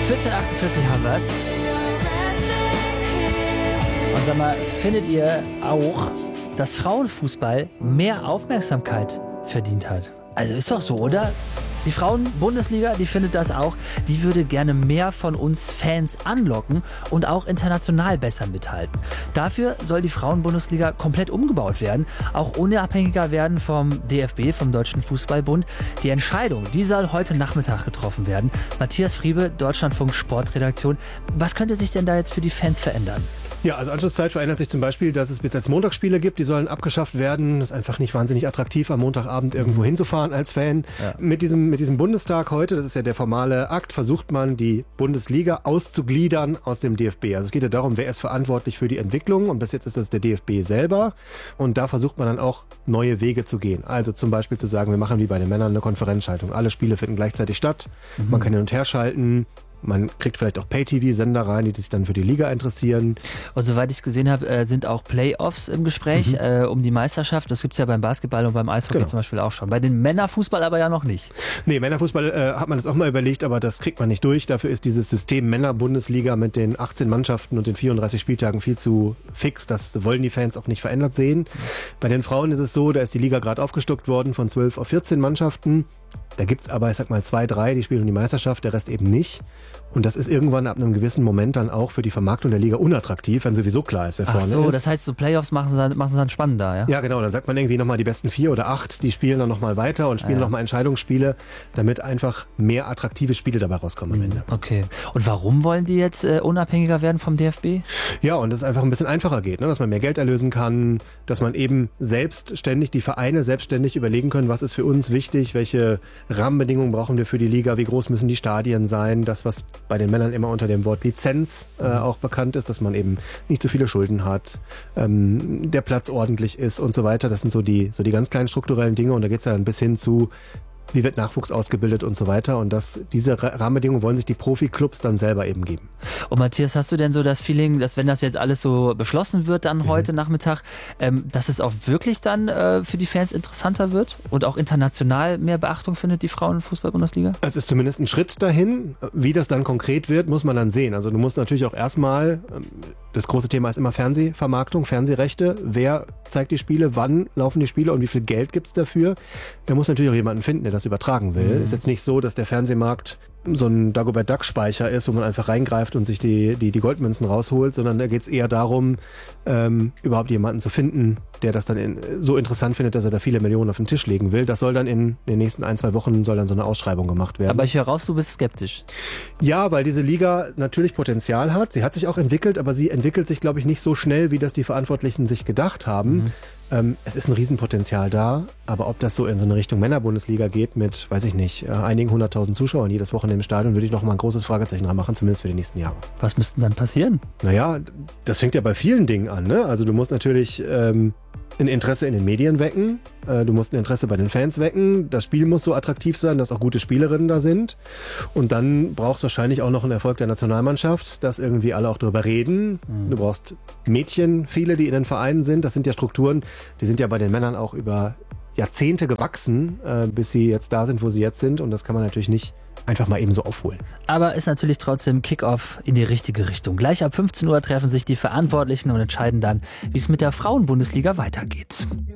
14:48 haben wir's. Und sag mal, findet ihr auch, dass Frauenfußball mehr Aufmerksamkeit verdient hat? Also ist doch so, oder? Die Frauen-Bundesliga, die findet das auch. Die würde gerne mehr von uns Fans anlocken und auch international besser mithalten. Dafür soll die Frauen-Bundesliga komplett umgebaut werden, auch unabhängiger werden vom DFB, vom Deutschen Fußballbund. Die Entscheidung, die soll heute Nachmittag getroffen werden. Matthias Friebe, Deutschlandfunk Sportredaktion. Was könnte sich denn da jetzt für die Fans verändern? Ja, also Anschlusszeit verändert sich zum Beispiel, dass es bis jetzt Montagsspiele gibt, die sollen abgeschafft werden. Das ist einfach nicht wahnsinnig attraktiv, am Montagabend irgendwo hinzufahren als Fan. Ja. Mit diesem Bundestag heute, das ist ja der formale Akt, versucht man die Bundesliga auszugliedern aus dem DFB. Also es geht ja darum, wer ist verantwortlich für die Entwicklung, und bis jetzt ist das der DFB selber, und da versucht man dann auch neue Wege zu gehen. Also zum Beispiel zu sagen, wir machen wie bei den Männern eine Konferenzschaltung. Alle Spiele finden gleichzeitig statt, man kann hin und her schalten. Man kriegt vielleicht auch Pay-TV-Sender rein, die sich dann für die Liga interessieren. Und soweit ich es gesehen habe, sind auch Playoffs im Gespräch um die Meisterschaft. Das gibt es ja beim Basketball und beim Eishockey zum Beispiel auch schon. Bei den Männerfußball aber ja noch nicht. Nee, Männerfußball hat man das auch mal überlegt, aber das kriegt man nicht durch. Dafür ist dieses System Männer-Bundesliga mit den 18 Mannschaften und den 34 Spieltagen viel zu fix. Das wollen die Fans auch nicht verändert sehen. Bei den Frauen ist es so, da ist die Liga gerade aufgestockt worden von 12 auf 14 Mannschaften. Da gibt's aber, ich sag mal, 2, 3, die spielen um die Meisterschaft, der Rest eben nicht. Und das ist irgendwann ab einem gewissen Moment dann auch für die Vermarktung der Liga unattraktiv, wenn sowieso klar ist, wer vorne ist. Ach so, das heißt, so Playoffs machen sie dann spannender, ja? Ja, genau. Dann sagt man irgendwie nochmal die besten 4 oder 8, die spielen dann nochmal weiter und spielen nochmal Entscheidungsspiele, damit einfach mehr attraktive Spiele dabei rauskommen am Ende. Okay. Und warum wollen die jetzt unabhängiger werden vom DFB? Ja, und dass es einfach ein bisschen einfacher geht, ne? Dass man mehr Geld erlösen kann, dass man eben selbstständig, die Vereine selbstständig überlegen können, was ist für uns wichtig, welche Rahmenbedingungen brauchen wir für die Liga, wie groß müssen die Stadien sein, das, was bei den Männern immer unter dem Wort Lizenz auch bekannt ist, dass man eben nicht so viele Schulden hat, der Platz ordentlich ist und so weiter. Das sind so die ganz kleinen strukturellen Dinge, und da geht es ja dann bis hin zu, wie wird Nachwuchs ausgebildet und so weiter. Und diese Rahmenbedingungen wollen sich die Profiklubs dann selber eben geben. Und Matthias, hast du denn so das Feeling, dass wenn das jetzt alles so beschlossen wird dann heute Nachmittag, dass es auch wirklich dann für die Fans interessanter wird und auch international mehr Beachtung findet, die Frauenfußball-Bundesliga? Es ist zumindest ein Schritt dahin. Wie das dann konkret wird, muss man dann sehen. Also du musst natürlich auch erstmal, das große Thema ist immer Fernsehvermarktung, Fernsehrechte. Wer zeigt die Spiele, wann laufen die Spiele und wie viel Geld gibt es dafür? Da muss natürlich auch jemanden finden, der das übertragen will. Ist jetzt nicht so, dass der Fernsehmarkt so ein Dagobert-Duck-Speicher ist, wo man einfach reingreift und sich die Goldmünzen rausholt, sondern da geht es eher darum, überhaupt jemanden zu finden, der das dann so interessant findet, dass er da viele Millionen auf den Tisch legen will. Das soll dann in den nächsten 1, 2 Wochen soll dann so eine Ausschreibung gemacht werden. Aber ich höre raus, du bist skeptisch. Ja, weil diese Liga natürlich Potenzial hat. Sie hat sich auch entwickelt, aber sie entwickelt sich, glaube ich, nicht so schnell, wie das die Verantwortlichen sich gedacht haben. Es ist ein Riesenpotenzial da, aber ob das so in so eine Richtung Männerbundesliga geht mit, weiß ich nicht, einigen 100.000 Zuschauern jedes Wochenende im Stadion, würde ich noch mal ein großes Fragezeichen dran machen, zumindest für die nächsten Jahre. Was müsste dann passieren? Naja, das fängt ja bei vielen Dingen an, ne? Also du musst natürlich ein Interesse in den Medien wecken, du musst ein Interesse bei den Fans wecken, das Spiel muss so attraktiv sein, dass auch gute Spielerinnen da sind, und dann brauchst du wahrscheinlich auch noch einen Erfolg der Nationalmannschaft, dass irgendwie alle auch drüber reden. Du brauchst Mädchen, viele, die in den Vereinen sind, das sind ja Strukturen, die sind ja bei den Männern auch über Jahrzehnte gewachsen, bis sie jetzt da sind, wo sie jetzt sind, und das kann man natürlich nicht einfach mal eben so aufholen. Aber ist natürlich trotzdem Kick-Off in die richtige Richtung. Gleich ab 15 Uhr treffen sich die Verantwortlichen und entscheiden dann, wie es mit der Frauen-Bundesliga weitergeht.